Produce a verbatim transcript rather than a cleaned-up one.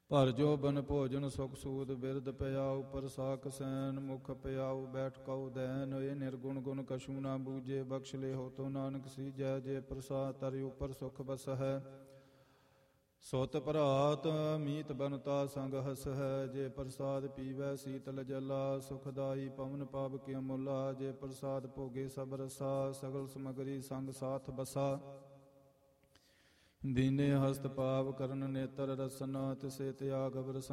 ਭਰ ਜੋ ਬਨ ਭੋਜਨ ਸੁਖ ਸੂਦ ਬਿਰਦ ਪਿਆਉ ਪ੍ਰਸਾਕ ਸੈਨ ਮੁਖ ਪਿਆਉ ਬੈਠ ਕਉ ਦੈਨ ਇਹ ਨਿਰਗੁਣ ਗੁਣ ਕਛੂ ਨਾ ਬੂਝੇ ਬਖਸ਼ ਲੈ ਹੋ ਤੋ ਨਾਨਕ ਸੀਜੈ ਜੇ ਪ੍ਰਸਾਦ ਤਰਿ ਉਪਰ ਸੁਖ ਬਸ ਹੈ ਸੁਤ ਭਰਾਤ ਮੀਤ ਬਨਤਾ ਸੰਗ ਹਸ ਹੈ ਜੇ ਪ੍ਰਸਾਦ ਪੀਵੈ ਸੀਤਲ ਜਲਾ ਸੁਖਦਾਈ ਪਵਨ ਪਾਵ ਕੀ ਮੁਲਾ ਜੇ ਪ੍ਰਸਾਦ ਭੋਗੇ ਸਭ ਰਸਾ ਸਗਲ ਸਮਗਰੀ ਸੰਗ ਸਾਥ ਬਸਾ ਦੀਨੇ ਹਸਤ ਪਾਵ ਕਰਨ ਨੇਤਰ ਰਸਨਾ ਤਿਸੇ ਤਿਆਗ ਬਰਸਾ